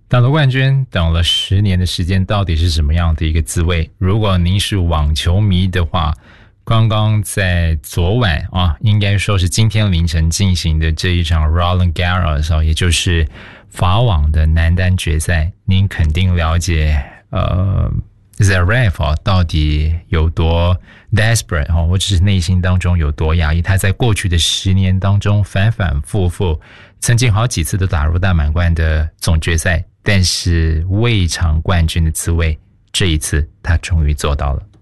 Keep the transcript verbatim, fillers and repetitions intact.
等了冠军，等了十年的时间，到底是什么样的一个滋味？如果您是网球迷的话，刚刚在昨晚啊，应该说是今天凌晨进行的这一场 Roland Garros 也就是法网的男单决赛，您肯定了解呃 Zverev 啊到底有多 desperate 啊，或者是内心当中有多压抑。他在过去的十年当中反反复复，曾经好几次都打入大满贯的总决赛，但是未尝冠军的滋味，这一次他终于做到了。